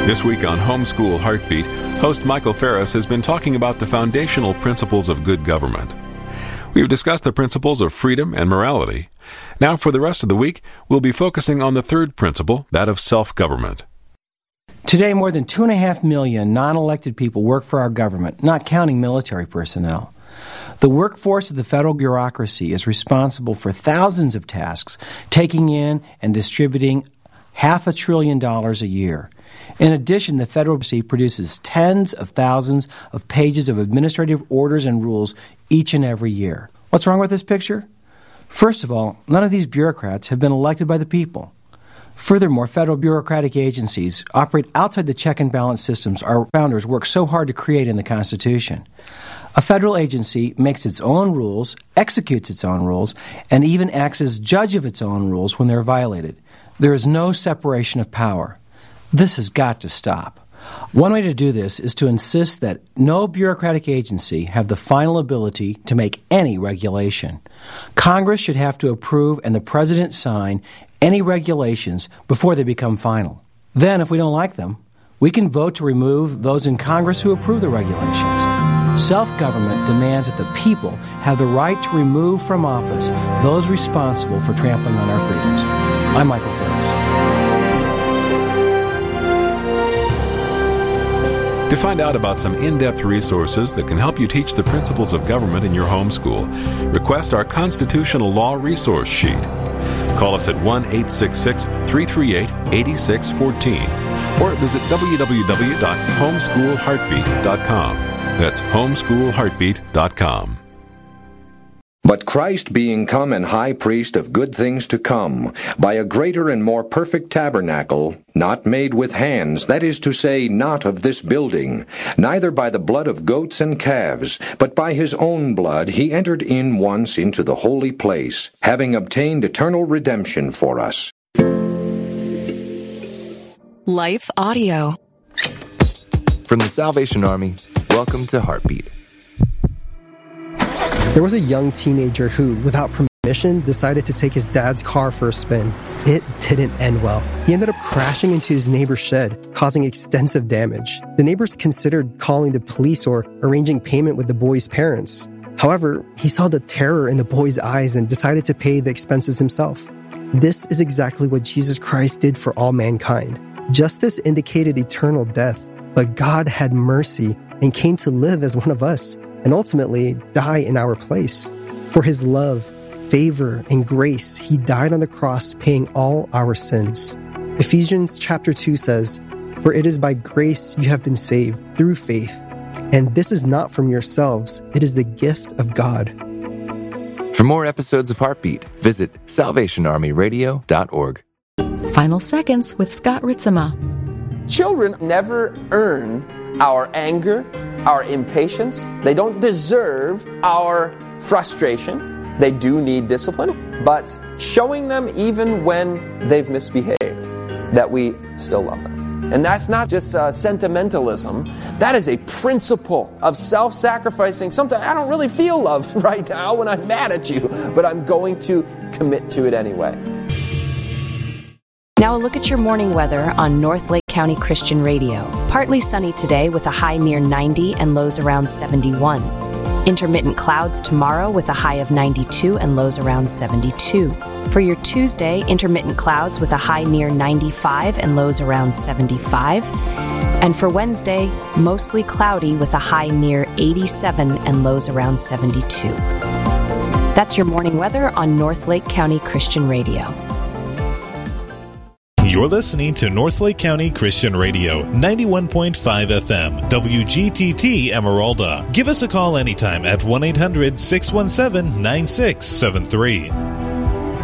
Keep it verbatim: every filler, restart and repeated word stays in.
This week on Homeschool Heartbeat, host Michael Ferris has been talking about the foundational principles of good government. We've discussed the principles of freedom and morality. Now, for the rest of the week, we'll be focusing on the third principle, that of self-government. Today, more than two and a half million non-elected people work for our government, not counting military personnel. The workforce of the federal bureaucracy is responsible for thousands of tasks, taking in and distributing half a trillion dollars a year. In addition, the federal bureaucracy produces tens of thousands of pages of administrative orders and rules each and every year. What's wrong with this picture? First of all, none of these bureaucrats have been elected by the people. Furthermore, federal bureaucratic agencies operate outside the check and balance systems our founders worked so hard to create in the Constitution. A federal agency makes its own rules, executes its own rules, and even acts as judge of its own rules when they're violated. There is no separation of power. This has got to stop. One way to do this is to insist that no bureaucratic agency have the final ability to make any regulation. Congress should have to approve and the President sign any regulations before they become final. Then, if we don't like them, we can vote to remove those in Congress who approve the regulations. Self-government demands that the people have the right to remove from office those responsible for trampling on our freedoms. I'm Michael Ferris. To find out about some in-depth resources that can help you teach the principles of government in your homeschool, request our Constitutional Law Resource Sheet. Call us at one eight six six, three three eight, eight six one four or visit w w w dot homeschool heartbeat dot com. That's homeschool heartbeat dot com. But Christ being come and high priest of good things to come, by a greater and more perfect tabernacle, not made with hands, that is to say, not of this building, neither by the blood of goats and calves, but by his own blood he entered in once into the holy place, having obtained eternal redemption for us. Life Audio. From the Salvation Army, welcome to Heartbeat. There was a young teenager who, without permission, decided to take his dad's car for a spin. It didn't end well. He ended up crashing into his neighbor's shed, causing extensive damage. The neighbors considered calling the police or arranging payment with the boy's parents. However, he saw the terror in the boy's eyes and decided to pay the expenses himself. This is exactly what Jesus Christ did for all mankind. Justice indicated eternal death, but God had mercy and came to live as one of us, and ultimately die in our place. For his love, favor, and grace, he died on the cross, paying all our sins. Ephesians chapter two says, "For it is by grace you have been saved through faith, and this is not from yourselves, it is the gift of God." For more episodes of Heartbeat, visit salvation army radio dot org. Final Seconds with Scott Ritzema. Children never earn our anger, our impatience. They don't deserve our frustration. They do need discipline, but showing them even when they've misbehaved that we still love them. And that's not just uh, sentimentalism. That is a principle of self-sacrificing. Sometimes I don't really feel love right now when I'm mad at you, but I'm going to commit to it anyway. Now a look at your morning weather on North Lake County Christian Radio. Partly sunny today with a high near ninety and lows around seventy-one. Intermittent clouds tomorrow with a high of ninety-two and lows around seventy-two. For your Tuesday, intermittent clouds with a high near ninety-five and lows around seventy-five. And for Wednesday, mostly cloudy with a high near eighty-seven and lows around seventy-two. That's your morning weather on North Lake County Christian Radio. You're listening to North Lake County Christian Radio, ninety-one point five F M, W G T T Emeralda. Give us a call anytime at one eight hundred, six one seven, nine six seven three.